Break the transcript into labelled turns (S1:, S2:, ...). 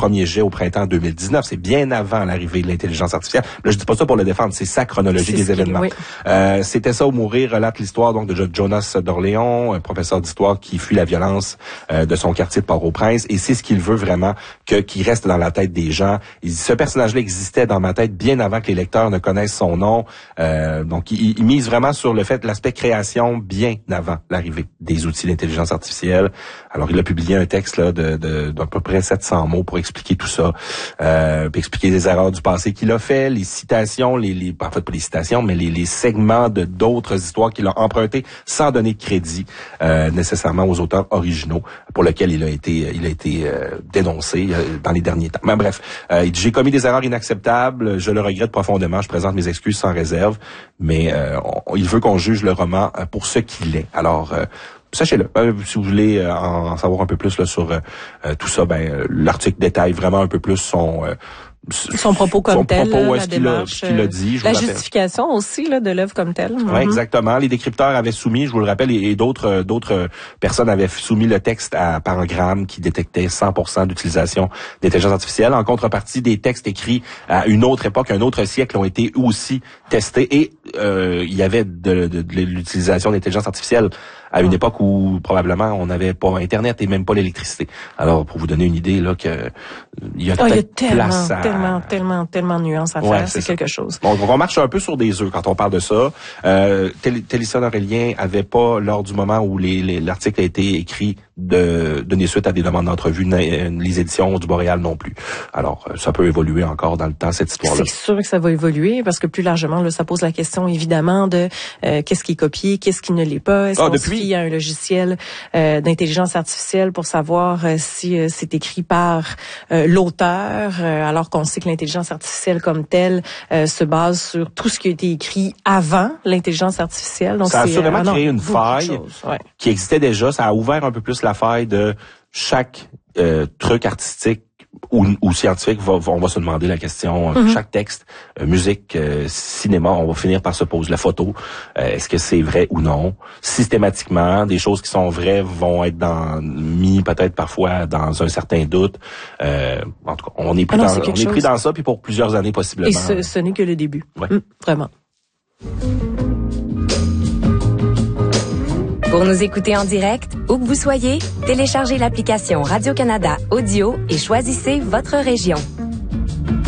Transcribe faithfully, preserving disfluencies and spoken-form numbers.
S1: premier jet au printemps deux mille dix-neuf. C'est bien avant l'arrivée de l'intelligence artificielle. Là, je dis pas ça pour le défendre, c'est sa chronologie c'est des événements. Oui. Euh, C'était ça ou mourir relate l'histoire donc de Jonas d'Orléans, un professeur d'histoire qui fuit la violence euh, de son quartier de Port-au-Prince, et c'est ce qu'il veut vraiment que qui reste dans la tête des gens. Il dit, ce personnage-là existait dans ma tête bien avant que les lecteurs ne connaissent son nom. Euh, donc, il, il mise vraiment sur le fait l'aspect création bien avant l'arrivée des outils d'intelligence artificielle. Alors, il a publié un texte là de, de d'à peu près sept cents mots pour expliquer tout ça, euh, puis expliquer les erreurs du passé qu'il a fait, les citations, les, les en fait pas les citations, mais les, les segments de d'autres histoires qu'il a empruntées sans donner de crédit euh, nécessairement aux auteurs originaux, pour lesquels il a été il a été euh, dénoncé euh, dans les derniers temps. Mais bref, euh, il dit, j'ai commis des erreurs inacceptables, je le regrette profondément, je présente mes excuses sans réserve, mais euh, on, il veut qu'on juge le roman euh, pour ce qu'il est. Alors euh, sachez-le, euh, si vous voulez euh, en, en savoir un peu plus là, sur euh, tout ça, ben euh, l'article détaille vraiment un peu plus son euh,
S2: son propos comme
S1: son
S2: tel,
S1: propos,
S2: la
S1: ce qu'il
S2: démarche,
S1: a, qu'il a dit, je
S2: la
S1: vous rappelle.
S2: justification aussi là de l'œuvre comme telle.
S1: Oui,
S2: mm-hmm.
S1: exactement. Les décrypteurs avaient soumis, je vous le rappelle, et, et d'autres d'autres personnes avaient soumis le texte à Pangramme qui détectait cent pour cent d'utilisation d'intelligence artificielle. En contrepartie, des textes écrits à une autre époque, un autre siècle, ont été aussi testés, et euh, il y avait de, de, de l'utilisation d'intelligence artificielle à une époque où probablement on n'avait pas Internet et même pas l'électricité. Alors, pour vous donner une idée, là, que il y a,
S2: oh, il y a tellement,
S1: place à...
S2: tellement, tellement, tellement de nuances à faire. Ouais, c'est, c'est quelque chose.
S1: Bon, on marche un peu sur des œufs quand on parle de ça. Euh, Télésphone Aurélien avait pas, lors du moment où les, les, l'article a été écrit, de donner suite à des demandes d'entrevue, les éditions du Boréal non plus. Alors, ça peut évoluer encore dans le temps, cette histoire-là.
S2: C'est sûr que ça va évoluer, parce que plus largement, là, ça pose la question, évidemment, de euh, qu'est-ce qui est copié, qu'est-ce qui ne l'est pas. Est-ce ah, qu'on depuis... se fie à un logiciel euh, d'intelligence artificielle pour savoir euh, si euh, c'est écrit par euh, l'auteur, euh, alors qu'on sait que l'intelligence artificielle comme telle euh, se base sur tout ce qui a été écrit avant l'intelligence artificielle. Donc,
S1: ça a
S2: c'est,
S1: assurément
S2: euh, ah,
S1: créé
S2: non,
S1: une faille
S2: chose, ouais.
S1: qui existait déjà. Ça a ouvert un peu plus la faille de chaque euh, truc artistique ou, ou scientifique. Va, on va se demander la question, mm-hmm. chaque texte, euh, musique, euh, cinéma, on va finir par se poser la photo. Euh, est-ce que c'est vrai ou non? Systématiquement, des choses qui sont vraies vont être dans, mis peut-être parfois dans un certain doute. Euh, en tout cas, on est pris, ah non, dans, on est pris dans ça, puis pour plusieurs années possiblement.
S2: Et ce, ce n'est que le début.
S1: Ouais.
S2: Mmh, vraiment.
S3: Pour nous écouter en direct, où que vous soyez, téléchargez l'application Radio-Canada Audio et choisissez votre région.